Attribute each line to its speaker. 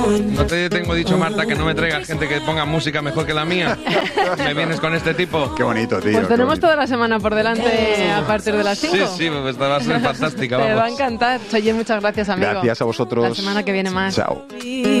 Speaker 1: No te tengo dicho, Marta, que no me traigas gente que ponga música mejor que la mía. Me vienes con este tipo.
Speaker 2: Qué bonito, tío.
Speaker 3: Pues tenemos toda la semana por delante a partir de las 5.
Speaker 1: Sí, pues esta va a ser fantástica.
Speaker 3: Te va a
Speaker 1: Vamos.
Speaker 3: encantar. Oye, muchas gracias, amigo.
Speaker 2: Gracias a vosotros.
Speaker 3: La semana que viene más.
Speaker 2: Chao.